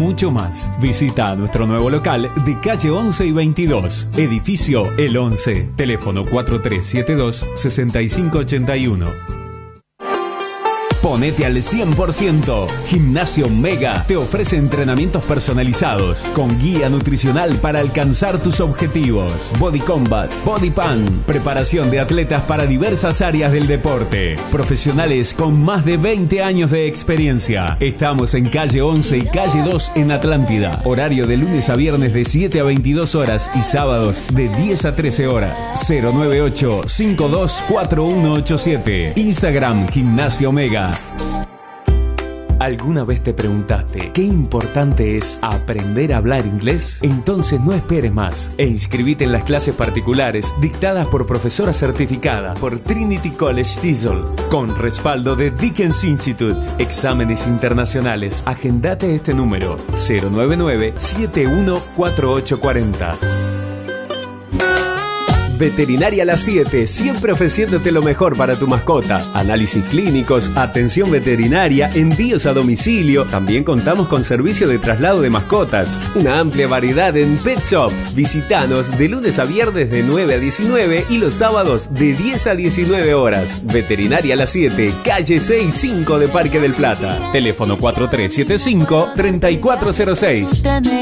mucho más. Visita nuestro nuevo local de calle 11 y 22, edificio El 11, teléfono 4372-6581. Ponete al 100%. Gimnasio Mega te ofrece entrenamientos personalizados con guía nutricional para alcanzar tus objetivos. Body Combat, Body Pan, preparación de atletas para diversas áreas del deporte. Profesionales con más de 20 años de experiencia. Estamos en calle 11 y calle 2 en Atlántida. Horario de lunes a viernes de 7 a 22 horas y sábados de 10 a 13 horas. 098-524187. Instagram Gimnasio Mega. ¿Alguna vez te preguntaste qué importante es aprender a hablar inglés? Entonces no esperes más e inscribite en las clases particulares dictadas por profesora certificada por Trinity College TESOL con respaldo de Dickens Institute. Exámenes internacionales. Agendate este número 099-714840. Veterinaria La 7, siempre ofreciéndote lo mejor para tu mascota. Análisis clínicos, atención veterinaria, envíos a domicilio. También contamos con servicio de traslado de mascotas. Una amplia variedad en Pet Shop. Visítanos de lunes a viernes de 9 a 19 y los sábados de 10 a 19 horas. Veterinaria La 7, calle 65 de Parque del Plata. Teléfono 4375-3406.